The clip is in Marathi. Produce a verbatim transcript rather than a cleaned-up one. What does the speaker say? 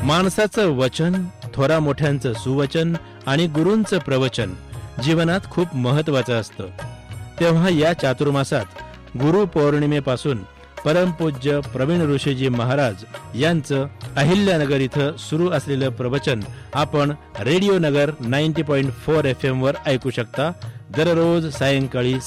माणसाचं वचन, थोरा मोठ्यांचं सुवचन आणि गुरूंचं प्रवचन जीवनात खूप महत्वाचं असतं. तेव्हा या चातुर्मासात गुरु पौर्णिमेपासून परमपूज्य प्रवीण ऋषीजी महाराज यांचं अहिल्यानगर इथं सुरू असलेलं प्रवचन आपण रेडिओ नगर नव्वद पॉइंट चार एफ एम वर ऐकू शकता दररोज सायंकाळी